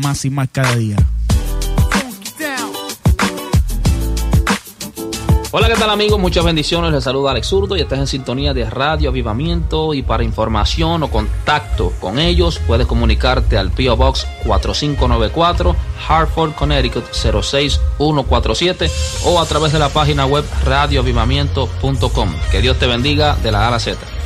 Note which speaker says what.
Speaker 1: más y más cada día.
Speaker 2: Hola, ¿qué tal amigos? Muchas bendiciones, les saluda Alex Zurdo y estás en sintonía de Radio Avivamiento. Y para información o contacto con ellos puedes comunicarte al P.O. Box 4594 Hartford, Connecticut 06147 o a través de la página web radioavivamiento.com. Que Dios te bendiga de la A a la Z.